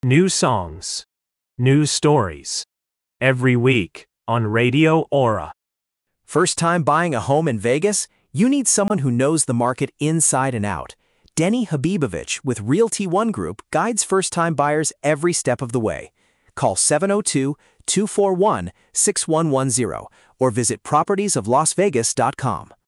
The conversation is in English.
New songs, new stories. Every week on Radio Aura. First time buying a home in Vegas? You need someone who knows the market inside and out. Denny Habibovich with Realty One Group guides first-time buyers every step of the way. Call 702-241-6110 or visit propertiesoflasvegas.com.